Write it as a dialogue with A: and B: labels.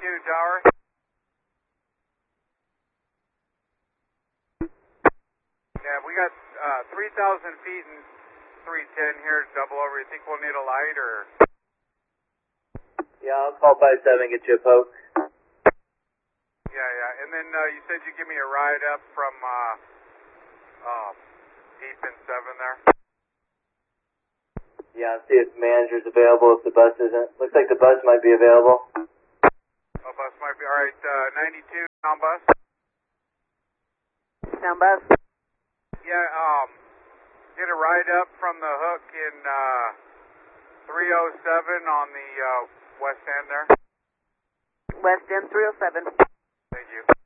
A: Tower. Yeah, we got 3,000 feet and 310 here to double over. You think we'll need a light or?
B: Yeah, I'll call 57, get you a poke.
A: Yeah. And then you said you'd give me a ride up from deep in 7 there.
B: Yeah, I'll see if the manager's available, if the bus isn't. Looks like the bus might be available.
A: Oh, bus might be. All right, 92, sound bus.
C: Sound bus.
A: Yeah, get a ride up from the hook in 307 on the west end there.
C: West End 307.
A: Thank you.